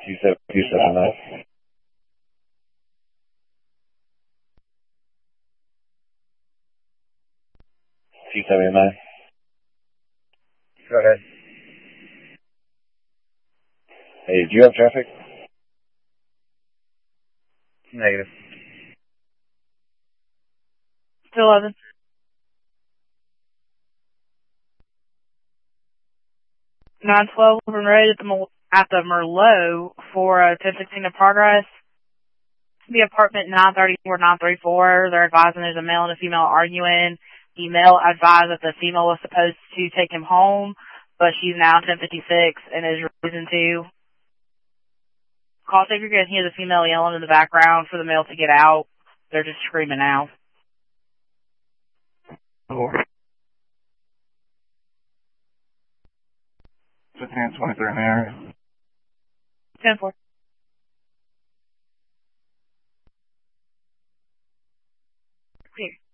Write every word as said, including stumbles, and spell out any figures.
two seven two seven nine. two seven nine. Go ahead. Hey, do you have traffic? Negative. two eleven. nine twelve Woodland Road at the, Mel- at the Merlot for uh, ten sixteen of Progress. The apartment nine thirty-four nine thirty-four. They're advising there's a male and a female arguing. The male advised that the female was supposed to take him home, but she's now ten fifty-six and is refusing to. Call safe, you're going to hear the female yelling in the background for the male to get out. They're just screaming now. Four. fifteen twenty-three in the area. ten four. Here.